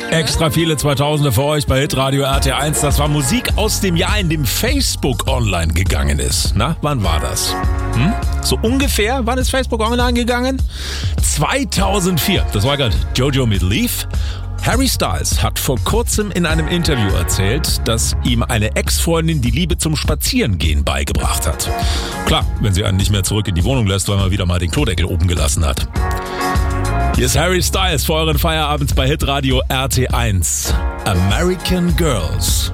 Extra viele 2000er für euch bei Hitradio RT1. Das war Musik aus dem Jahr, in dem Facebook online gegangen ist. Na, wann war das? So ungefähr, wann ist Facebook online gegangen? 2004. Das war gerade Jojo mit Leaf. Harry Styles hat vor kurzem in einem Interview erzählt, dass ihm eine Ex-Freundin die Liebe zum Spazierengehen beigebracht hat. Klar, wenn sie einen nicht mehr zurück in die Wohnung lässt, weil man wieder mal den Klodeckel oben gelassen hat. Hier ist Harry Styles für euren Feierabend bei Hitradio RT1. American Girls.